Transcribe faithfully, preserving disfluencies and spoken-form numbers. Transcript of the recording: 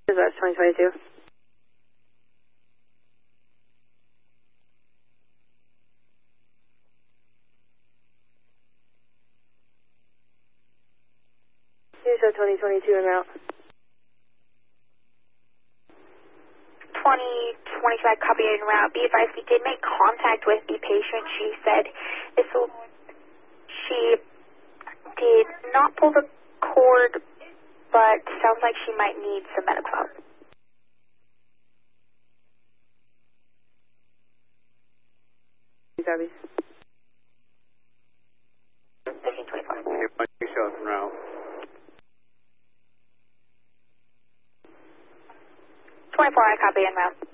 Dispatch twenty twenty-two. You said twenty twenty-two en route. twenty twenty-five copy en route. Be advised, we did make contact with the patient. She said this will, she did not pull the cord, but sounds like she might need some medical help. Copy. fifteen twenty-four. You show us en route. twenty-four, I copy en route.